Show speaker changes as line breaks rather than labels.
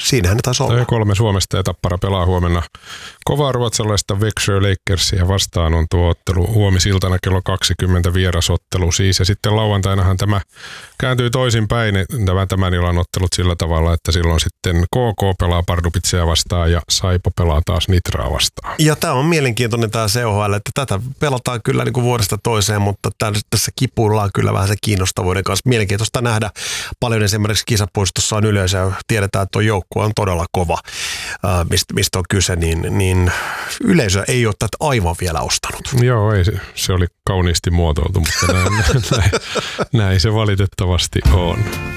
siinähän ne taisi olla.
3 Suomesta ja Tappara pelaa huomenna kovaa ruotsalaista Växjö Lakersia vastaan on tuo ottelu huomisiltana kello 20 vierasottelu siis. Ja sitten lauantainahan tämä kääntyy toisinpäin, tämän illan ottelut sillä tavalla, että silloin sitten KK pelaa Pardubitseja vastaan ja Saipa pelaa taas Nitraa vastaan.
Ja tämä on mielenkiintoinen tämä CHL, että tätä pelataan kyllä niin kuin vuodesta toiseen, mutta tässä kipuillaan kyllä vähän se kiinnostavuuden kanssa. Mielenkiintoista nähdä. Paljon esimerkiksi kisapuistossa on yleisö, tiedetään, että tuo joukkue on todella kova, mistä on kyse, niin yleisö ei ole tätä aivan vielä ostanut.
Joo, ei, se oli kauniisti muotoiltu, mutta näin se valitettavasti on.